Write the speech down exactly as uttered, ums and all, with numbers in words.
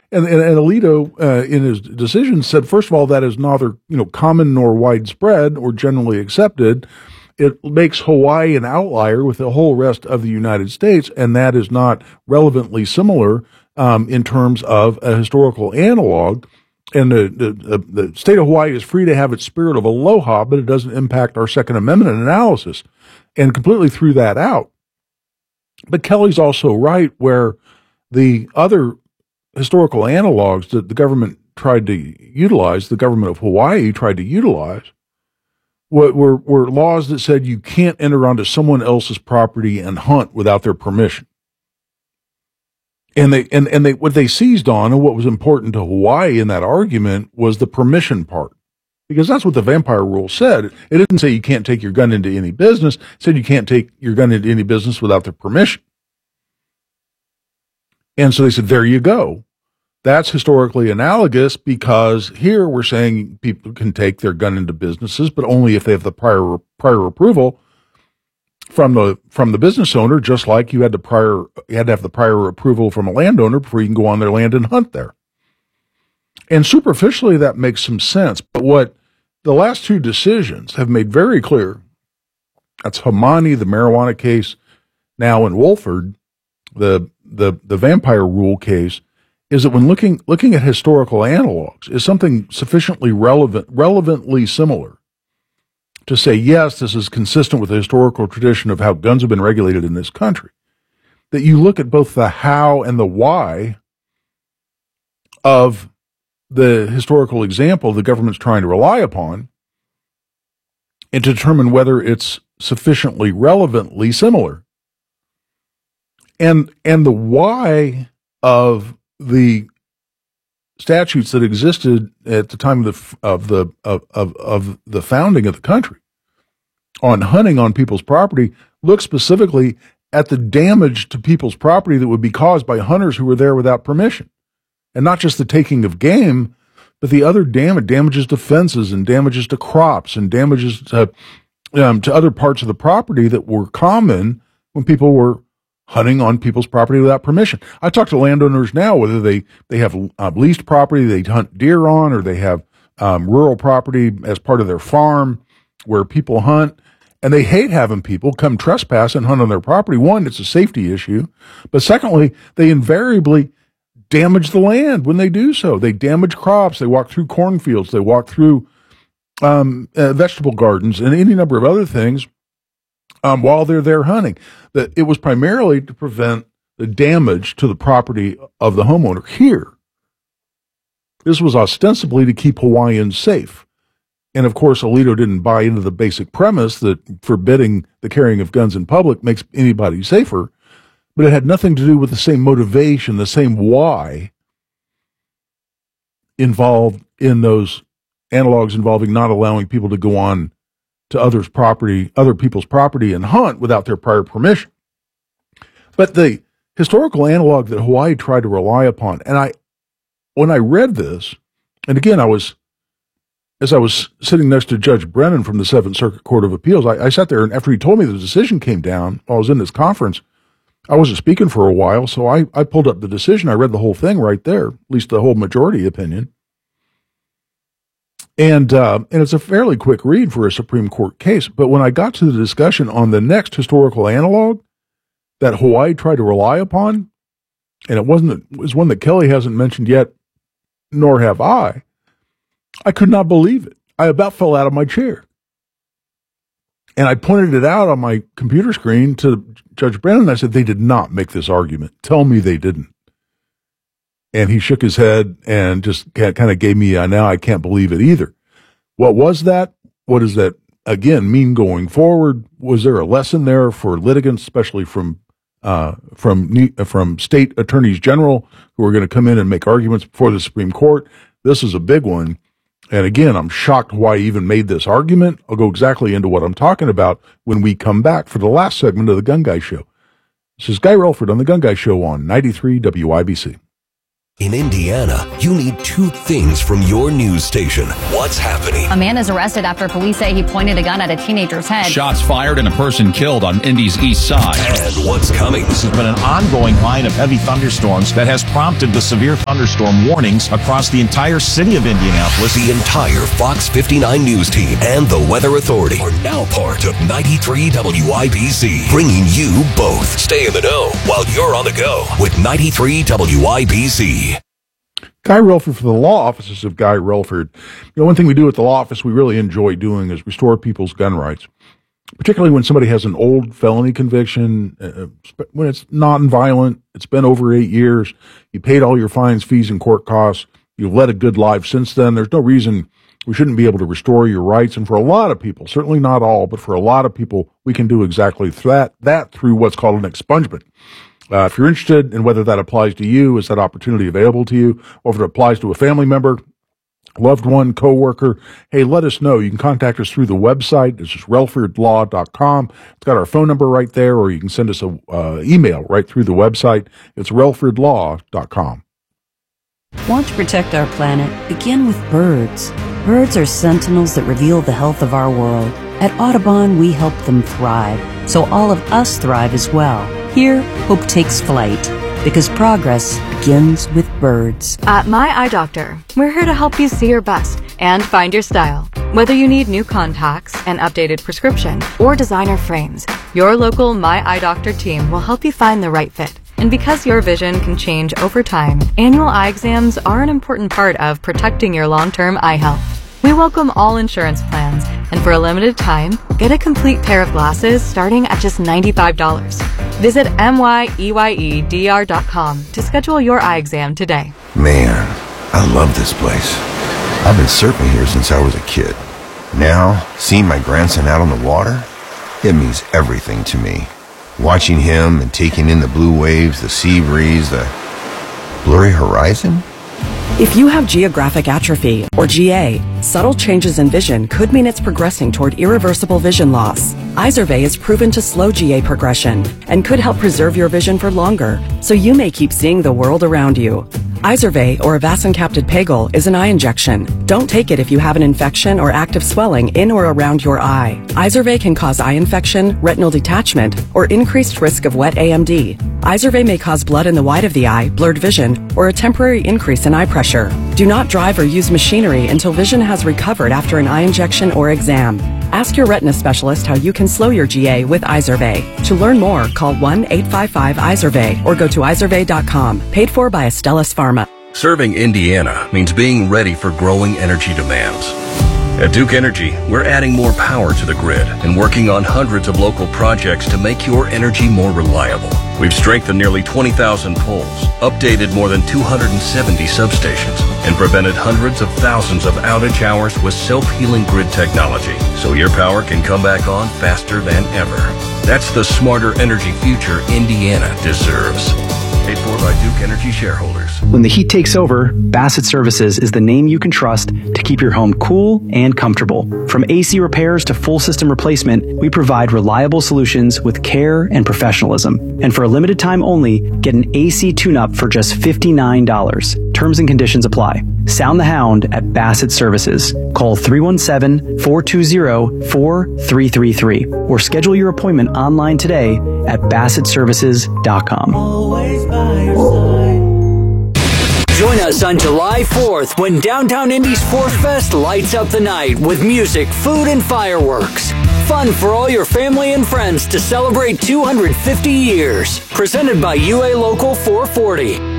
And, and, and Alito, uh, in his decision, said, first of all, that is neither, you know, common nor widespread or generally accepted. It makes Hawaii an outlier with the whole rest of the United States, and that is not relevantly similar um, in terms of a historical analog. And the, the, the state of Hawaii is free to have its spirit of aloha, but it doesn't impact our Second Amendment analysis, and completely threw that out. But Kelly's also right where the other historical analogs that the government tried to utilize, the government of Hawaii tried to utilize, were, were, were laws that said you can't enter onto someone else's property and hunt without their permission. And they and, and they what they seized on, and what was important to Hawaii in that argument, was the permission part. Because that's what the vampire rule said. It didn't say you can't take your gun into any business. It said you can't take your gun into any business without their permission. And so they said, there you go. That's historically analogous, because here we're saying people can take their gun into businesses, but only if they have the prior prior approval from the from the business owner, just like you had the prior you had to have the prior approval from a landowner before you can go on their land and hunt there. And superficially, that makes some sense. But what the last two decisions have made very clear, that's Hamani, the marijuana case, now in Wolford, the the the vampire rule case, is that when looking looking at historical analogs, is something sufficiently relevant, relevantly similar to say, yes, this is consistent with the historical tradition of how guns have been regulated in this country, that you look at both the how and the why of the historical example the government's trying to rely upon, and to determine whether it's sufficiently relevantly similar. And and the why of the statutes that existed at the time of the of the of, of, of the founding of the country on hunting on people's property look specifically at the damage to people's property that would be caused by hunters who were there without permission. And not just the taking of game, but the other damage, damages to fences and damages to crops and damages to, um, to other parts of the property that were common when people were hunting on people's property without permission. I talk to landowners now, whether they, they have uh, leased property they hunt deer on, or they have um, rural property as part of their farm where people hunt, and they hate having people come trespass and hunt on their property. One, it's a safety issue, but secondly, they invariably damage the land when they do so. They damage crops. They walk through cornfields. They walk through um, uh, vegetable gardens and any number of other things um, while they're there hunting. That it was primarily to prevent the damage to the property of the homeowner. Here, this was ostensibly to keep Hawaiians safe. And of course, Alito didn't buy into the basic premise that forbidding the carrying of guns in public makes anybody safer. But it had nothing to do with the same motivation, the same why involved in those analogs involving not allowing people to go on to others' property, other people's property and hunt without their prior permission. But the historical analog that Hawaii tried to rely upon, and I, when I read this, and again, I was, as I was sitting next to Judge Brennan from the Seventh Circuit Court of Appeals, I, I sat there, and after he told me the decision came down while I was in this conference, I wasn't speaking for a while, so I, I pulled up the decision. I read the whole thing right there, at least the whole majority opinion. And uh, and it's a fairly quick read for a Supreme Court case. But when I got to the discussion on the next historical analog that Hawaii tried to rely upon, and it wasn't it was one that Kelly hasn't mentioned yet, nor have I, I could not believe it. I about fell out of my chair. And I pointed it out on my computer screen to Judge Brennan. I said, they did not make this argument. Tell me they didn't. And he shook his head and just kind of gave me a, now I can't believe it either. What was that? What does that, again, mean going forward? Was there a lesson there for litigants, especially from uh, from from state attorneys general who are going to come in and make arguments before the Supreme Court? This is a big one. And again, I'm shocked why he even made this argument. I'll go exactly into what I'm talking about when we come back for the last segment of the Gun Guy Show. This is Guy Relford on the Gun Guy Show on ninety-three W I B C. In Indiana, you need two things from your news station. What's happening? A man is arrested after police say he pointed a gun at a teenager's head. Shots fired and a person killed on Indy's east side. And what's coming? This has been an ongoing line of heavy thunderstorms that has prompted the severe thunderstorm warnings across the entire city of Indianapolis. The entire Fox fifty-nine News team and the Weather Authority are now part of ninety-three W I B C, bringing you both. Stay in the know while you're on the go with ninety-three W I B C. Guy Relford for the law offices of Guy Relford. You know, one thing we do at the law office we really enjoy doing is restore people's gun rights, particularly when somebody has an old felony conviction, uh, when it's non-violent, it's been over eight years, you paid all your fines, fees, and court costs, you've led a good life since then. There's no reason we shouldn't be able to restore your rights. And for a lot of people, certainly not all, but for a lot of people, we can do exactly that, that through what's called an expungement. Uh, if you're interested in whether that applies to you, is that opportunity available to you, or if it applies to a family member, loved one, coworker, hey, let us know. You can contact us through the website. It's just relford law dot com. It's got our phone number right there, or you can send us a uh, email right through the website. It's relford law dot com. Want to protect our planet? Begin with birds. Birds are sentinels that reveal the health of our world. At Audubon, we help them thrive, so all of us thrive as well. Here, hope takes flight, because progress begins with birds. At My Eye Doctor, we're here to help you see your best and find your style. Whether you need new contacts, an updated prescription, or designer frames, your local My Eye Doctor team will help you find the right fit. And because your vision can change over time, annual eye exams are an important part of protecting your long-term eye health. We welcome all insurance plans, and for a limited time, get a complete pair of glasses starting at just ninety-five dollars. Visit M Y E Y E D R dot com to schedule your eye exam today. Man, I love this place. I've been surfing here since I was a kid. Now, seeing my grandson out on the water, it means everything to me. Watching him and taking in the blue waves, the sea breeze, the blurry horizon. If you have geographic atrophy, or G A, subtle changes in vision could mean it's progressing toward irreversible vision loss. Izervay is proven to slow G A progression and could help preserve your vision for longer, so you may keep seeing the world around you. Izervay, or avacincaptad pegol, is an eye injection. Don't take it if you have an infection or active swelling in or around your eye. Izervay can cause eye infection, retinal detachment, or increased risk of wet A M D. Izervay may cause blood in the white of the eye, blurred vision, or a temporary increase in eye pressure. Do not drive or use machinery until vision has recovered after an eye injection or exam. Ask your retina specialist how you can slow your G A with Izervay. To learn more, call one eight five five Izervay or go to izervay dot com. Paid for by Astellas Pharma. Serving Indiana means being ready for growing energy demands. At Duke Energy, we're adding more power to the grid and working on hundreds of local projects to make your energy more reliable. We've strengthened nearly twenty thousand poles, updated more than two hundred seventy substations, and prevented hundreds of thousands of outage hours with self-healing grid technology, so your power can come back on faster than ever. That's the smarter energy future Indiana deserves. Paid for by Duke Energy shareholders. When the heat takes over, Bassett Services is the name you can trust to keep your home cool and comfortable. From A C repairs to full system replacement, we provide reliable solutions with care and professionalism. And for a limited time only, get an A C tune-up for just fifty-nine dollars. Terms and conditions apply. Sound the hound at Bassett Services. Call three one seven, four two zero, four three three three or schedule your appointment online today at bassett services dot com. Always by your side. Join us on July fourth when Downtown Indy's Fourth Fest lights up the night with music, food, and fireworks. Fun for all your family and friends to celebrate two hundred fifty years. Presented by U A Local four forty.